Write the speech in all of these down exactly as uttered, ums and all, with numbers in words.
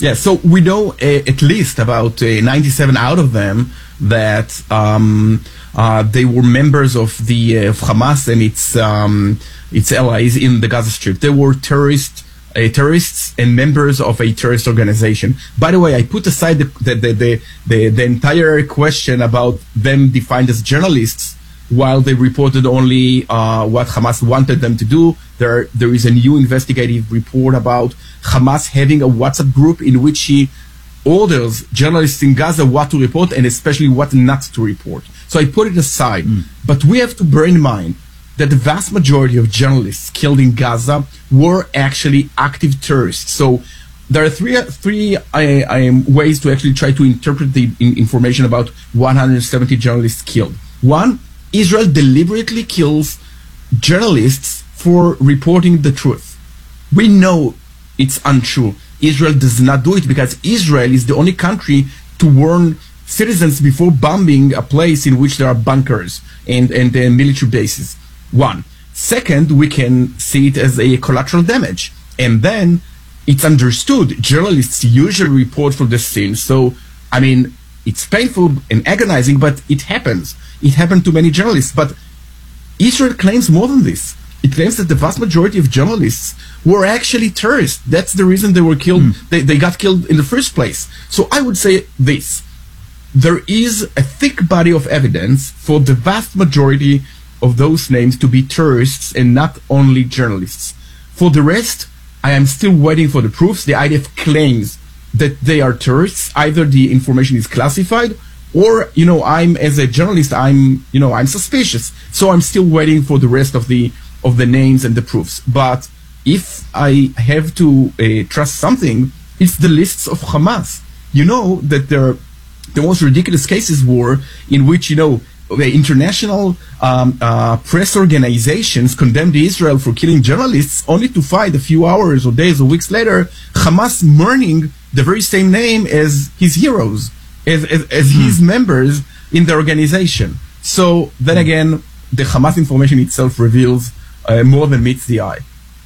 Yeah, so we know uh, at least about uh, ninety-seven out of them that um, uh, they were members of the uh, of Hamas and its um, its allies in the Gaza Strip. They were terrorists, uh, terrorists and members of a terrorist organization. By the way, I put aside the the the, the, the, the entire question about them defined as journalists, while they reported only uh, what Hamas wanted them to do. There, there is a new investigative report about Hamas having a WhatsApp group in which he orders journalists in Gaza what to report and especially what not to report. So I put it aside. Mm. But we have to bear in mind that the vast majority of journalists killed in Gaza were actually active terrorists. So there are three three uh, um, ways to actually try to interpret the in information about one hundred seventy journalists killed. One, Israel deliberately kills journalists for reporting the truth. We know it's untrue. Israel does not do it because Israel is the only country to warn citizens before bombing a place in which there are bunkers and, and uh, military bases. One. Second, we can see it as a collateral damage. And then it's understood. Journalists usually report from the scene. So, I mean, it's painful and agonizing, but it happens. It happened to many journalists. But Israel claims more than this. It claims that the vast majority of journalists were actually terrorists. That's the reason they were killed. Mm. They, they got killed in the first place. So I would say this. There is a thick body of evidence for the vast majority of those names to be terrorists and not only journalists. For the rest, I am still waiting for the proofs. The I D F claims that they are terrorists. Either the information is classified or, you know, I'm, as a journalist, I'm, you know, I'm suspicious. So I'm still waiting for the rest of the of the names and the proofs. But if I have to uh, trust something, it's the lists of Hamas. You know that there, the most ridiculous cases were in which, you know, the international um, uh, press organizations condemned Israel for killing journalists, only to find a few hours or days or weeks later Hamas mourning the very same name as his heroes, as, as, as his members in the organization. So then again, the Hamas information itself reveals uh, more than meets the eye.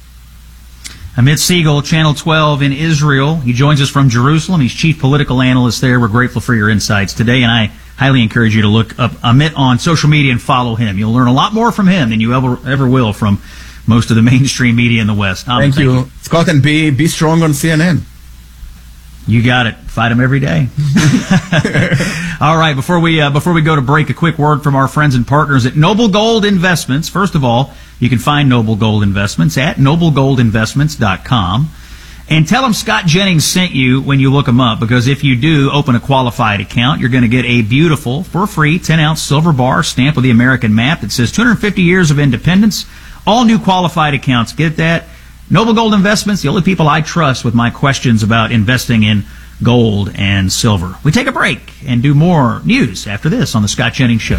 Amit Siegel, Channel twelve in Israel. He joins us from Jerusalem. He's chief political analyst there. We're grateful for your insights today, and I highly encourage you to look up Amit on social media and follow him. You'll learn a lot more from him than you ever ever will from most of the mainstream media in the West. Um, thank, thank you. you, Scott, and be be strong on C N N. You got it. Fight them every day. All right. Before we uh, before we go to break, a quick word from our friends and partners at Noble Gold Investments. First of all, you can find Noble Gold Investments at noble gold investments dot com. And tell them Scott Jennings sent you when you look them up, because if you do open a qualified account, you're going to get a beautiful, for free, ten ounce silver bar stamped with the American map that says two hundred fifty years of independence. All new qualified accounts get that. Noble Gold Investments, the only people I trust with my questions about investing in gold and silver. We take a break and do more news after this on the Scott Jennings Show.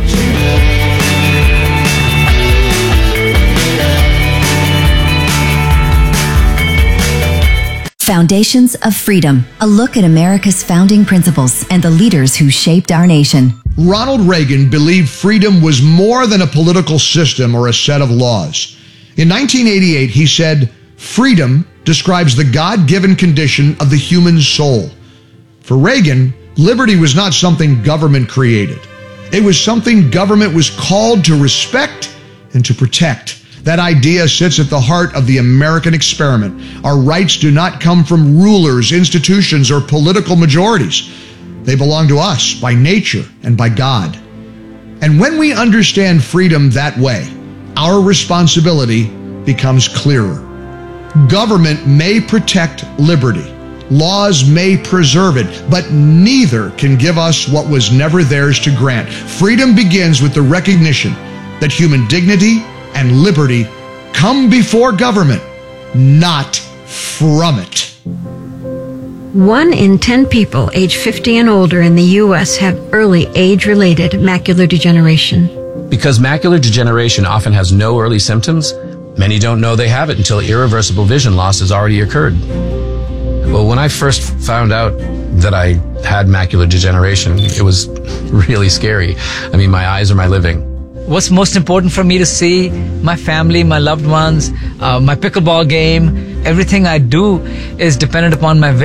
Foundations of Freedom, a look at America's founding principles and the leaders who shaped our nation. Ronald Reagan believed freedom was more than a political system or a set of laws. In nineteen eighty-eight, he said, "Freedom describes the God-given condition of the human soul." For Reagan, liberty was not something government created. It was something government was called to respect and to protect. That idea sits at the heart of the American experiment. Our rights do not come from rulers, institutions, or political majorities. They belong to us by nature and by God. And when we understand freedom that way, our responsibility becomes clearer. Government may protect liberty. Laws may preserve it, but neither can give us what was never theirs to grant. Freedom begins with the recognition that human dignity and liberty come before government, not from it. One in ten people age fifty and older in the U S have early age-related macular degeneration. Because macular degeneration often has no early symptoms, many don't know they have it until irreversible vision loss has already occurred. Well, when I first found out that I had macular degeneration, it was really scary. I mean, my eyes are my living. What's most important for me to see my family, my loved ones, uh, my pickleball game, everything I do is dependent upon my vision.